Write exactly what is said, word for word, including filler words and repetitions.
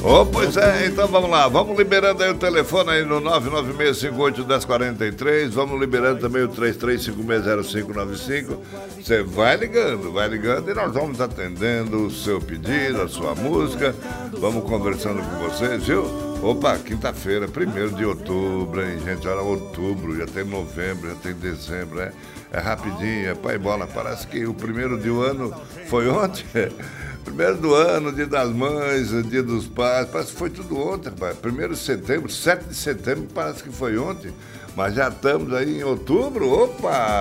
Oh, pois é, então vamos lá, vamos liberando aí o telefone aí no nove nove seis cinco oito um zero quatro três, vamos liberando também o três três cinco seis zero cinco nove cinco. Você vai ligando, vai ligando e nós vamos atendendo o seu pedido, a sua música, vamos conversando com vocês, viu? Opa, quinta-feira, primeiro de outubro, hein, gente? Olha, outubro, já tem novembro, já tem dezembro, é, é rapidinho, é pai bola. Parece que o primeiro de um ano foi ontem. Primeiro do ano, dia das mães, dia dos pais, parece que foi tudo ontem, rapaz. Primeiro de setembro, sete de setembro, parece que foi ontem. Mas já estamos aí em outubro, opa!